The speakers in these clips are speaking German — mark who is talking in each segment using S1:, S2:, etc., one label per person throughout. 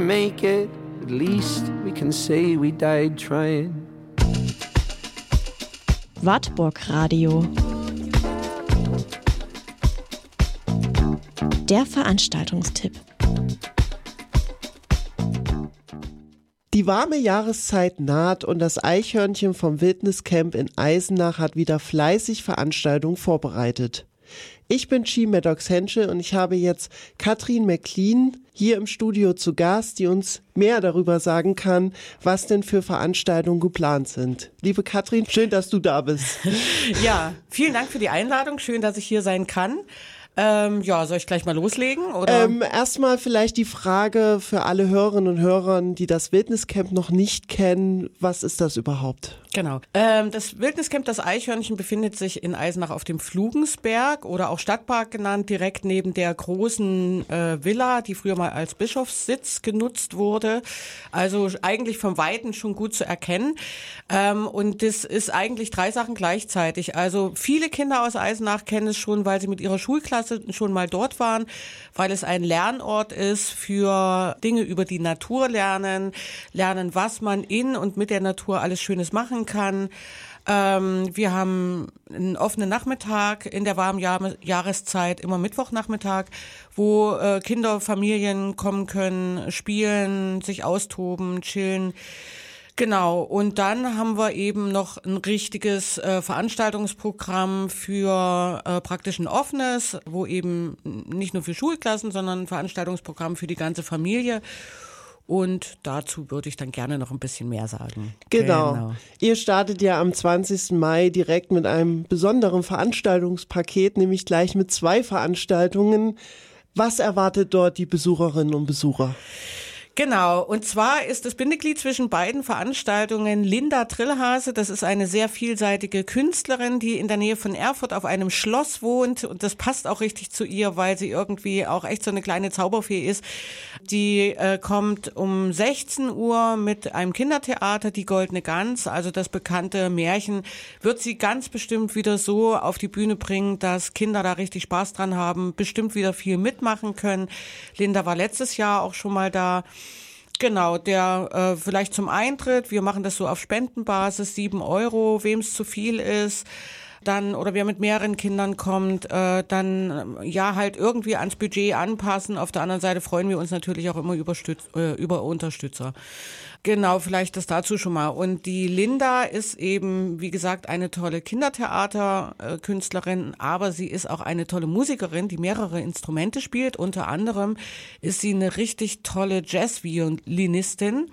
S1: make it, at least we can say we died trying.
S2: Wartburg Radio. Der Veranstaltungstipp.
S3: Die warme Jahreszeit naht und das Eichhörnchen vom Wildniscamp in Eisenach hat wieder fleißig Veranstaltungen vorbereitet. Ich bin Chi Maddox-Henschel und ich habe jetzt Katrin McLean hier im Studio zu Gast, die uns mehr darüber sagen kann, was denn für Veranstaltungen geplant sind. Liebe Katrin, schön, dass du da bist.
S4: Ja, vielen Dank für die Einladung. Schön, dass ich hier sein kann. Soll ich gleich mal loslegen? Oder?
S3: Erstmal vielleicht die Frage für alle Hörerinnen und Hörer, die das Wildniscamp noch nicht kennen. Was ist das überhaupt?
S4: Genau. Das Wildniscamp, das Eichhörnchen, befindet sich in Eisenach auf dem Flugensberg oder auch Stadtpark genannt, direkt neben der großen Villa, die früher mal als Bischofssitz genutzt wurde. Also eigentlich vom Weiten schon gut zu erkennen. Und das ist eigentlich 3 Sachen gleichzeitig. Also viele Kinder aus Eisenach kennen es schon, weil sie mit ihrer Schulklasse schon mal dort waren, weil es ein Lernort ist für Dinge über die Natur lernen, was man in und mit der Natur alles Schönes machen kann. Wir haben einen offenen Nachmittag in der warmen Jahreszeit, immer Mittwochnachmittag, wo Kinder, Familien kommen können, spielen, sich austoben, chillen. Genau, und dann haben wir eben noch ein richtiges Veranstaltungsprogramm für praktisch ein offenes, wo eben nicht nur für Schulklassen, sondern ein Veranstaltungsprogramm für die ganze Familie. Und dazu würde ich dann gerne noch ein bisschen mehr sagen.
S3: Genau. Ihr startet ja am 20. Mai direkt mit einem besonderen Veranstaltungspaket, nämlich gleich mit 2 Veranstaltungen. Was erwartet dort die Besucherinnen und Besucher?
S4: Genau, und zwar ist das Bindeglied zwischen beiden Veranstaltungen Linda Trillhase. Das ist eine sehr vielseitige Künstlerin, die in der Nähe von Erfurt auf einem Schloss wohnt, und das passt auch richtig zu ihr, weil sie irgendwie auch echt so eine kleine Zauberfee ist. Die kommt um 16 Uhr mit einem Kindertheater, die Goldene Gans, also das bekannte Märchen, wird sie ganz bestimmt wieder so auf die Bühne bringen, dass Kinder da richtig Spaß dran haben, bestimmt wieder viel mitmachen können. Linda war letztes Jahr auch schon mal da. Genau, der vielleicht zum Eintritt, wir machen das so auf Spendenbasis, 7 €, wem es zu viel ist, dann, oder wer mit mehreren Kindern kommt, dann halt irgendwie ans Budget anpassen. Auf der anderen Seite freuen wir uns natürlich auch immer über Unterstützer. Genau, vielleicht das dazu schon mal. Und die Linda ist eben, wie gesagt, eine tolle Kindertheaterkünstlerin, aber sie ist auch eine tolle Musikerin, die mehrere Instrumente spielt. Unter anderem ist sie eine richtig tolle Jazz-Violinistin.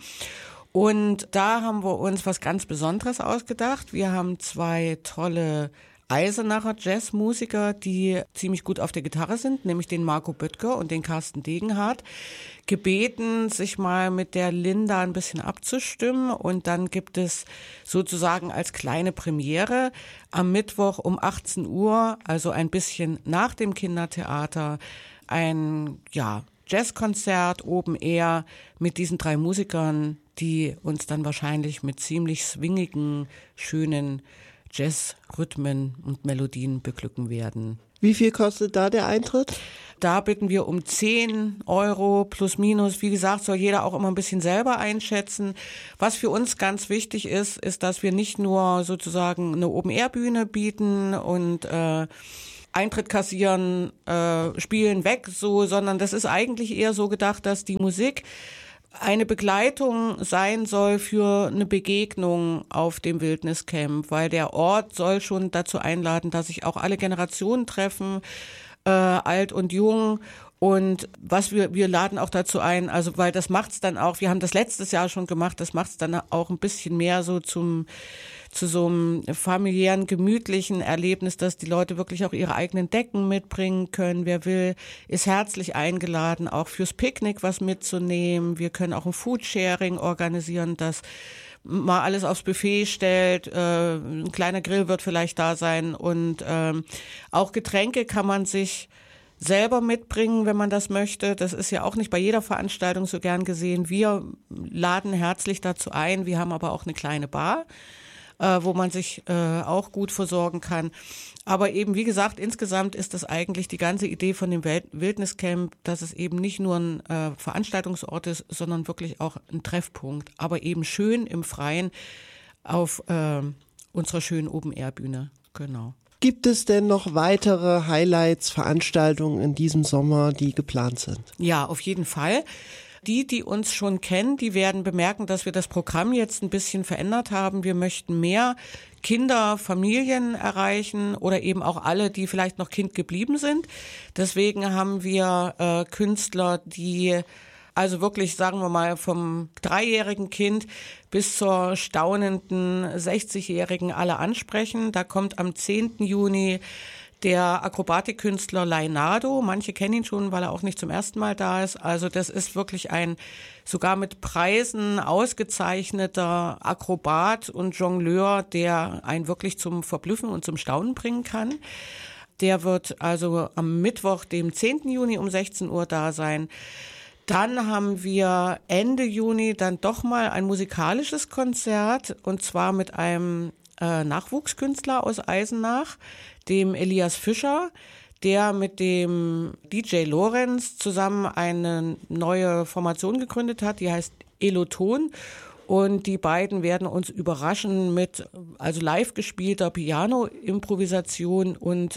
S4: Und da haben wir uns was ganz Besonderes ausgedacht. Wir haben 2 tolle Eisenacher Jazzmusiker, die ziemlich gut auf der Gitarre sind, nämlich den Marco Böttger und den Carsten Degenhardt, gebeten, sich mal mit der Linda ein bisschen abzustimmen. Und dann gibt es sozusagen als kleine Premiere am Mittwoch um 18 Uhr, also ein bisschen nach dem Kindertheater, ein Jazzkonzert Open Air mit diesen 3 Musikern, die uns dann wahrscheinlich mit ziemlich swingigen, schönen Jazzrhythmen und Melodien beglücken werden.
S3: Wie viel kostet da der Eintritt?
S4: Da bitten wir um 10 € plus minus. Wie gesagt, soll jeder auch immer ein bisschen selber einschätzen. Was für uns ganz wichtig ist, dass wir nicht nur sozusagen eine Open-Air-Bühne bieten und Eintritt kassieren, spielen weg, sondern das ist eigentlich eher so gedacht, dass die Musik eine Begleitung sein soll für eine Begegnung auf dem Wildniscamp, weil der Ort soll schon dazu einladen, dass sich auch alle Generationen treffen, alt und jung. Und wir laden auch dazu ein, also weil das macht's dann auch, wir haben das letztes Jahr schon gemacht, das macht's dann auch ein bisschen mehr so zu so einem familiären, gemütlichen Erlebnis, dass die Leute wirklich auch ihre eigenen Decken mitbringen können. Wer will, ist herzlich eingeladen, auch fürs Picknick was mitzunehmen. Wir können auch ein Foodsharing organisieren, das mal alles aufs Buffet stellt. Ein kleiner Grill wird vielleicht da sein und auch Getränke kann man sich selber mitbringen, wenn man das möchte. Das ist ja auch nicht bei jeder Veranstaltung so gern gesehen. Wir laden herzlich dazu ein. Wir haben aber auch eine kleine Bar. wo man sich auch gut versorgen kann. Aber eben, wie gesagt, insgesamt ist das eigentlich die ganze Idee von dem Wildniscamp, dass es eben nicht nur ein Veranstaltungsort ist, sondern wirklich auch ein Treffpunkt, aber eben schön im Freien auf unserer schönen Open-Air-Bühne. Genau.
S3: Gibt es denn noch weitere Highlights, Veranstaltungen in diesem Sommer, die geplant sind?
S4: Ja, auf jeden Fall. Die uns schon kennen, die werden bemerken, dass wir das Programm jetzt ein bisschen verändert haben. Wir möchten mehr Kinder, Familien erreichen oder eben auch alle, die vielleicht noch Kind geblieben sind. Deswegen haben wir Künstler, die also wirklich, sagen wir mal, vom 3-jährigen Kind bis zur staunenden 60-Jährigen alle ansprechen. Da kommt am 10. Juni der Akrobatikkünstler Leonardo. Manche kennen ihn schon, weil er auch nicht zum ersten Mal da ist. Also das ist wirklich ein sogar mit Preisen ausgezeichneter Akrobat und Jongleur, der einen wirklich zum Verblüffen und zum Staunen bringen kann. Der wird also am Mittwoch, dem 10. Juni um 16 Uhr da sein. Dann haben wir Ende Juni dann doch mal ein musikalisches Konzert und zwar mit einem Nachwuchskünstler aus Eisenach, dem Elias Fischer, der mit dem DJ Lorenz zusammen eine neue Formation gegründet hat, die heißt Eloton. Und die beiden werden uns überraschen mit also live gespielter Piano-Improvisation und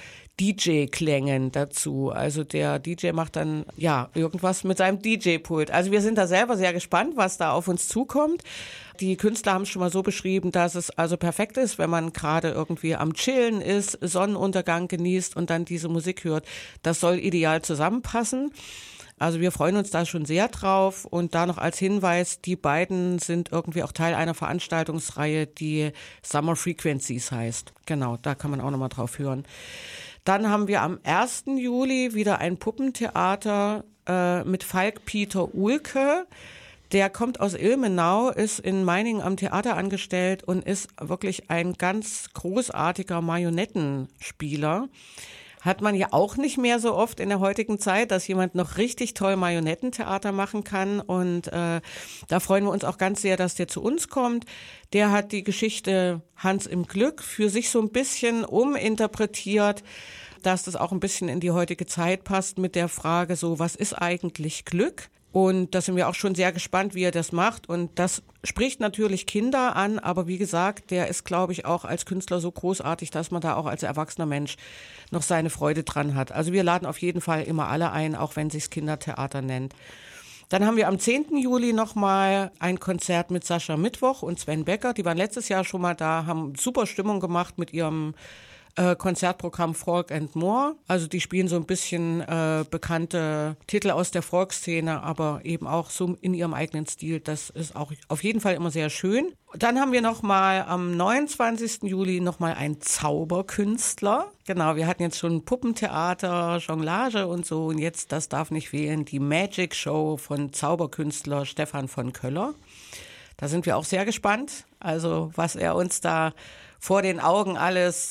S4: DJ-Klängen dazu. Also der DJ macht dann ja irgendwas mit seinem DJ-Pult. Also wir sind da selber sehr gespannt, was da auf uns zukommt. Die Künstler haben es schon mal so beschrieben, dass es also perfekt ist, wenn man gerade irgendwie am Chillen ist, Sonnenuntergang genießt und dann diese Musik hört. Das soll ideal zusammenpassen. Also wir freuen uns da schon sehr drauf und da noch als Hinweis, die beiden sind irgendwie auch Teil einer Veranstaltungsreihe, die Summer Frequencies heißt. Genau, da kann man auch nochmal drauf hören. Dann haben wir am 1. Juli wieder ein Puppentheater mit Falk-Peter Uhlke. Der kommt aus Ilmenau, ist in Meiningen am Theater angestellt und ist wirklich ein ganz großartiger Marionettenspieler. Hat man ja auch nicht mehr so oft in der heutigen Zeit, dass jemand noch richtig toll Marionettentheater machen kann. Und da freuen wir uns auch ganz sehr, dass der zu uns kommt. Der hat die Geschichte Hans im Glück für sich so ein bisschen uminterpretiert, dass das auch ein bisschen in die heutige Zeit passt mit der Frage so, was ist eigentlich Glück? Und da sind wir auch schon sehr gespannt, wie er das macht. Und das spricht natürlich Kinder an, aber wie gesagt, der ist, glaube ich, auch als Künstler so großartig, dass man da auch als erwachsener Mensch noch seine Freude dran hat. Also wir laden auf jeden Fall immer alle ein, auch wenn es sich Kindertheater nennt. Dann haben wir am 10. Juli nochmal ein Konzert mit Sascha Mittwoch und Sven Becker. Die waren letztes Jahr schon mal da, haben super Stimmung gemacht mit ihrem Konzertprogramm Folk and More. Also die spielen so ein bisschen bekannte Titel aus der Folkszene, aber eben auch so in ihrem eigenen Stil. Das ist auch auf jeden Fall immer sehr schön. Dann haben wir nochmal am 29. Juli nochmal einen Zauberkünstler. Genau, wir hatten jetzt schon Puppentheater, Jonglage und so. Und jetzt, das darf nicht fehlen, die Magic Show von Zauberkünstler Stefan von Köller. Da sind wir auch sehr gespannt. Also was er uns da vor den Augen alles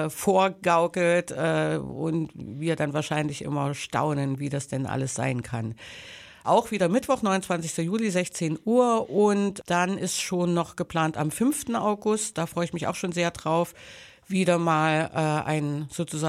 S4: vorgaukelt und wir dann wahrscheinlich immer staunen, wie das denn alles sein kann. Auch wieder Mittwoch, 29. Juli, 16 Uhr und dann ist schon noch geplant am 5. August, da freue ich mich auch schon sehr drauf, wieder mal ein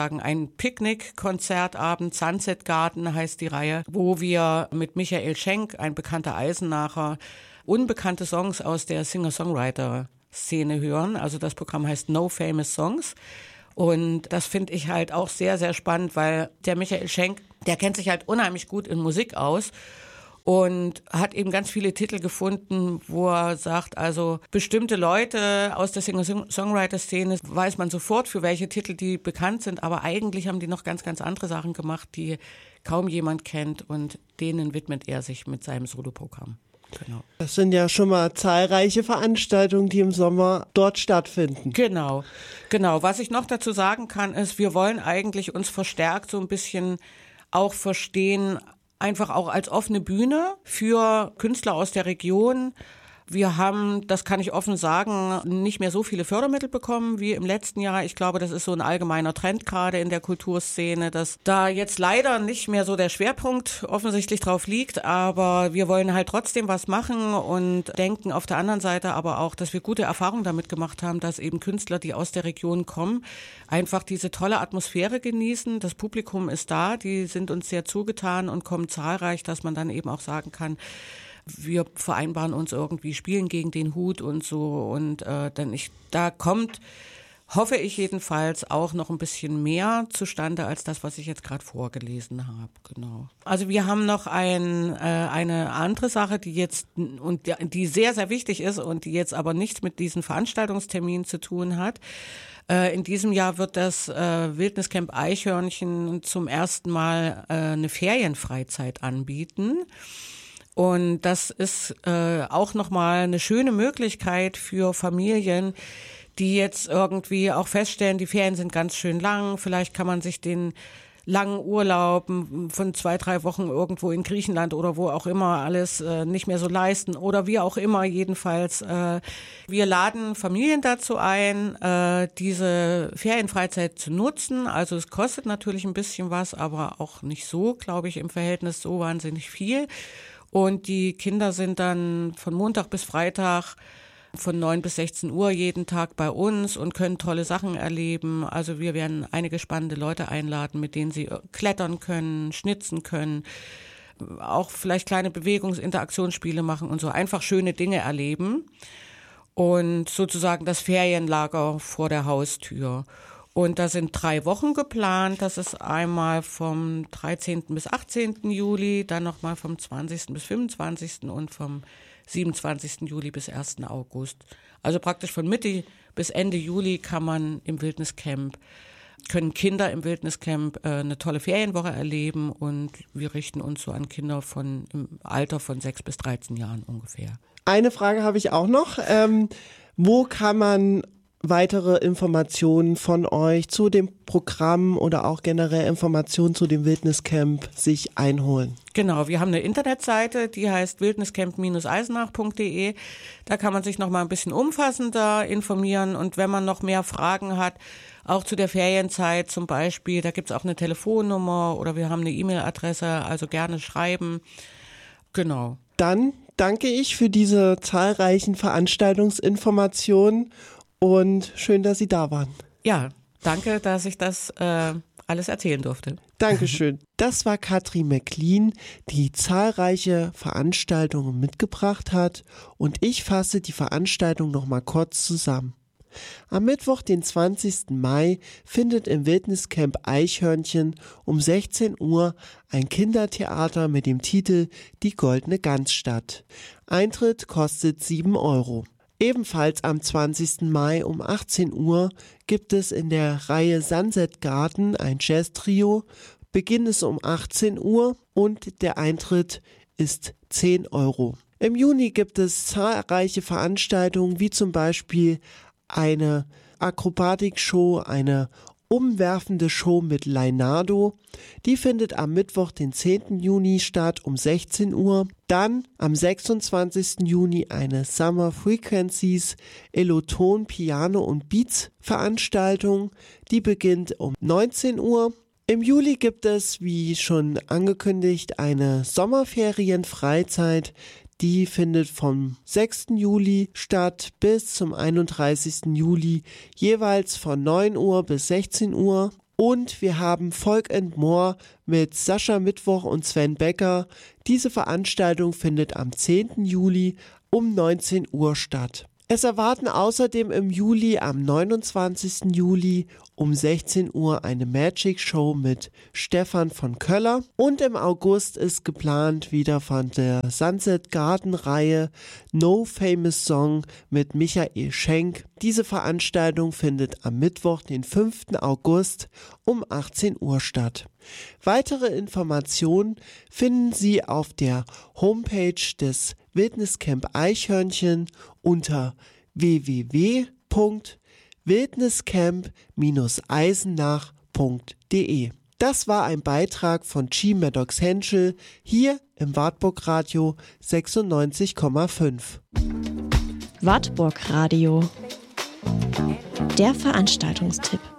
S4: Picknick-Konzertabend, Sunset Garden heißt die Reihe, wo wir mit Michael Schenk, ein bekannter Eisenacher, unbekannte Songs aus der Singer-Songwriter-Szene hören. Also das Programm heißt No Famous Songs. Und das finde ich halt auch sehr, sehr spannend, weil der Michael Schenk, der kennt sich halt unheimlich gut in Musik aus und hat eben ganz viele Titel gefunden, wo er sagt, also bestimmte Leute aus der Singer-Songwriter-Szene weiß man sofort, für welche Titel die bekannt sind, aber eigentlich haben die noch ganz, ganz andere Sachen gemacht, die kaum jemand kennt und denen widmet er sich mit seinem Soloprogramm. Genau.
S3: Das sind ja schon mal zahlreiche Veranstaltungen, die im Sommer dort stattfinden.
S4: Genau. Was ich noch dazu sagen kann, ist, wir wollen eigentlich uns verstärkt so ein bisschen auch verstehen, einfach auch als offene Bühne für Künstler aus der Region, Wir haben, das kann ich offen sagen, nicht mehr so viele Fördermittel bekommen wie im letzten Jahr. Ich glaube, das ist so ein allgemeiner Trend gerade in der Kulturszene, dass da jetzt leider nicht mehr so der Schwerpunkt offensichtlich drauf liegt. Aber wir wollen halt trotzdem was machen und denken auf der anderen Seite aber auch, dass wir gute Erfahrungen damit gemacht haben, dass eben Künstler, die aus der Region kommen, einfach diese tolle Atmosphäre genießen. Das Publikum ist da, die sind uns sehr zugetan und kommen zahlreich, dass man dann eben auch sagen kann, wir vereinbaren uns irgendwie, spielen gegen den Hut und so. Und da kommt, hoffe ich jedenfalls, auch noch ein bisschen mehr zustande als das, was ich jetzt gerade vorgelesen habe. Genau. Also wir haben noch eine andere Sache, die jetzt und die sehr, sehr wichtig ist und die jetzt aber nichts mit diesen Veranstaltungsterminen zu tun hat. In diesem Jahr wird das Wildniscamp Eichhörnchen zum ersten Mal eine Ferienfreizeit anbieten. Und das ist auch nochmal eine schöne Möglichkeit für Familien, die jetzt irgendwie auch feststellen, die Ferien sind ganz schön lang. Vielleicht kann man sich den langen Urlaub von 2-3 Wochen irgendwo in Griechenland oder wo auch immer alles nicht mehr so leisten oder wie auch immer jedenfalls. Wir laden Familien dazu ein, diese Ferienfreizeit zu nutzen. Also es kostet natürlich ein bisschen was, aber auch nicht so, glaube ich, im Verhältnis so wahnsinnig viel. Und die Kinder sind dann von Montag bis Freitag von 9 bis 16 Uhr jeden Tag bei uns und können tolle Sachen erleben. Also wir werden einige spannende Leute einladen, mit denen sie klettern können, schnitzen können, auch vielleicht kleine Interaktionsspiele machen und so einfach schöne Dinge erleben. Und sozusagen das Ferienlager vor der Haustür. Und da sind 3 Wochen geplant. Das ist einmal vom 13. bis 18. Juli, dann nochmal vom 20. bis 25. und vom 27. Juli bis 1. August. Also praktisch von Mitte bis Ende Juli können Kinder im Wildniscamp eine tolle Ferienwoche erleben und wir richten uns so an Kinder im Alter von 6 bis 13 Jahren ungefähr.
S3: Eine Frage habe ich auch noch. Wo kann man weitere Informationen von euch zu dem Programm oder auch generell Informationen zu dem Wildniscamp sich einholen?
S4: Genau, wir haben eine Internetseite, die heißt wildniscamp-eisenach.de. Da kann man sich noch mal ein bisschen umfassender informieren und wenn man noch mehr Fragen hat, auch zu der Ferienzeit zum Beispiel, da gibt's auch eine Telefonnummer oder wir haben eine E-Mail-Adresse, also gerne schreiben. Genau.
S3: Dann danke ich für diese zahlreichen Veranstaltungsinformationen und schön, dass Sie da waren.
S4: Ja, danke, dass ich das alles erzählen durfte.
S3: Dankeschön. Das war Katrin McLean, die zahlreiche Veranstaltungen mitgebracht hat und ich fasse die Veranstaltung noch mal kurz zusammen. Am Mittwoch, den 20. Mai, findet im Wildniscamp Eichhörnchen um 16 Uhr ein Kindertheater mit dem Titel Die Goldene Gans statt. Eintritt kostet 7 €. Ebenfalls am 20. Mai um 18 Uhr gibt es in der Reihe Sunset Garden ein Jazz-Trio. Beginn ist um 18 Uhr und der Eintritt ist 10 €. Im Juni gibt es zahlreiche Veranstaltungen, wie zum Beispiel eine Akrobatikshow, eine umwerfende Show mit Leonardo. Die findet am Mittwoch, den 10. Juni statt um 16 Uhr. Dann am 26. Juni eine Summer Frequencies Eloton Piano und Beats Veranstaltung. Die beginnt um 19 Uhr. Im Juli gibt es, wie schon angekündigt, eine Sommerferienfreizeit. Die findet vom 6. Juli statt bis zum 31. Juli, jeweils von 9 Uhr bis 16 Uhr. Und wir haben Folk and More mit Sascha Mittwoch und Sven Becker. Diese Veranstaltung findet am 10. Juli um 19 Uhr statt. Es erwarten außerdem im Juli, am 29. Juli um 16 Uhr eine Magic Show mit Stefan von Köller. Und im August ist geplant wieder von der Sunset Garden Reihe No Famous Song mit Michael Schenk. Diese Veranstaltung findet am Mittwoch, den 5. August um 18 Uhr statt. Weitere Informationen finden Sie auf der Homepage des Wildniscamp Eichhörnchen unter www.wildniscamp-eisenach.de. Das war ein Beitrag von Chi Maddox-Henschel hier im Wartburg Radio 96,5.
S2: Wartburg Radio. Der Veranstaltungstipp.